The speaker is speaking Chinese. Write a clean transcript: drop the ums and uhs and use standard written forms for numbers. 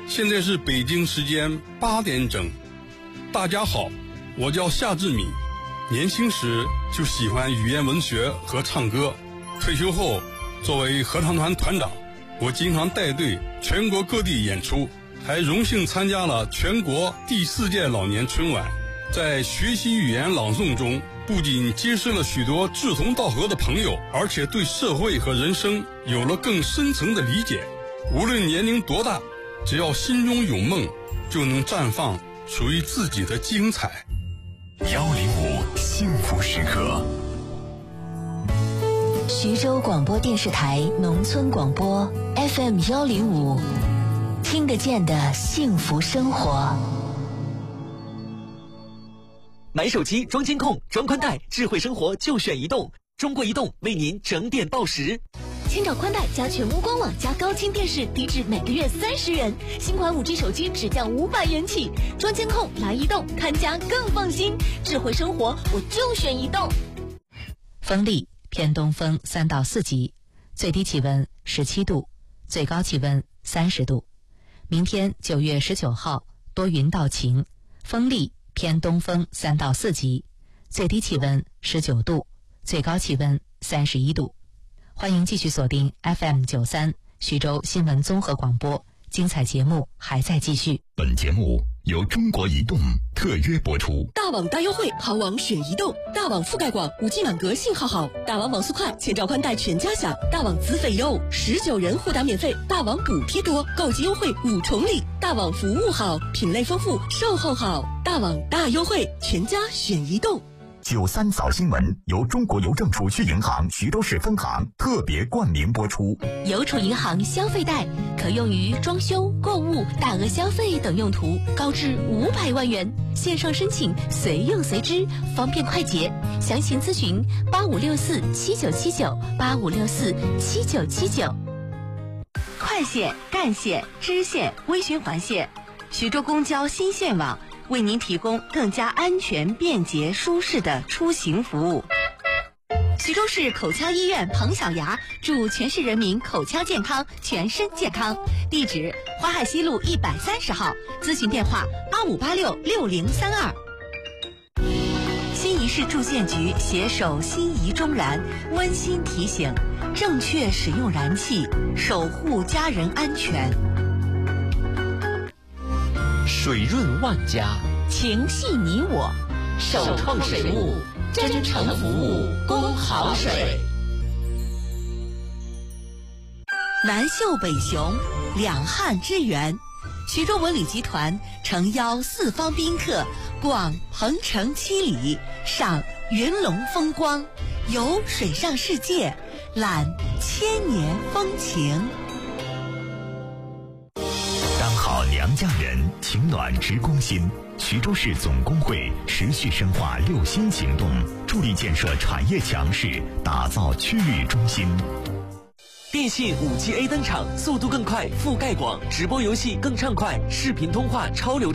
现在是北京时间8点整。大家好，我叫夏志敏，年轻时就喜欢语言文学和唱歌，退休后作为合唱团团长，我经常带队全国各地演出，还荣幸参加了全国第4届老年春晚。在学习语言朗诵中，不仅结识了许多志同道合的朋友，而且对社会和人生有了更深层的理解。无论年龄多大，只要心中有梦，就能绽放属于自己的精彩。 105幸福时刻， 徐州广播电视台农村广播 FM 105，听得见的幸福生活。 买手机装监控装宽带，智慧生活就选移动。中国移动为您整点报时。 千兆宽带加全屋官网加高清电视，低至每个月30元。新款5G 手机只降500元起。装监控来移动，看家更放心。智慧生活我就选移动。 风力偏东风3到4级，最低气温17度，最高气温30度。明天9月19号多云到晴，风力偏东风3到4级，最低气温19度，最高气温31度。欢迎继续锁定 FM93 徐州新闻综合广播，精彩节目还在继续。 本节目由中国移动特约播出。 大网大优惠，行网选移动。大网覆盖广，5G 满格，信号好。大网网速快，千兆宽带全家享。大网资费优，19人互打免费。大网补贴多，购机优惠5重礼。大网服务好，品类丰富，售后好。大网大优惠，全家选移动。 93早新闻由中国邮政储蓄银行徐州市分行特别冠名播出。 邮储银行消费贷可用于装修、购物、大额消费等用途，高至500万元。线上申请，随用随支，方便快捷。详情咨询8564797985647979。快线、干线、支线、微循环线，徐州公交新线网为您提供更加安全、便捷、舒适的出行服务。徐州市口腔医院彭小牙祝全市人民口腔健康，全身健康。地址：淮海西路130号，咨询电话85866032。新沂市住建局携手新沂中燃温馨提醒：正确使用燃气，守护家人安全。 水润万家， 情系你我， 首创水务，真诚服务，供好水。 南秀北雄，两汉之源。徐州文旅集团诚邀四方宾客逛鹏城7里，赏云龙风光，游水上世界，览千年风情。 当好娘家人，情暖直攻心。徐州市总工会持续深化6新行动，助力建设产业强势，打造区域中心。 电信5G A 登场，速度更快，覆盖广，直播游戏更畅快，视频通话超流畅。